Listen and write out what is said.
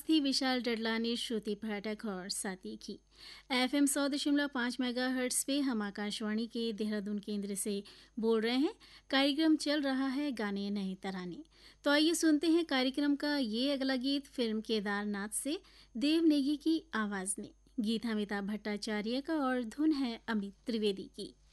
थी विशाल डडलानी, श्रुति पाठक और साथी की। FM 100.5 मेगाहर्ट्ज पे हम आकाशवाणी के देहरादून केंद्र से बोल रहे हैं। कार्यक्रम चल रहा है गाने नए तराने। तो आइए सुनते हैं कार्यक्रम का ये अगला गीत फिल्म केदारनाथ से देव नेगी की आवाज में। गीत अमिताभ भट्टाचार्य का और धुन है अमित त्रिवेदी की।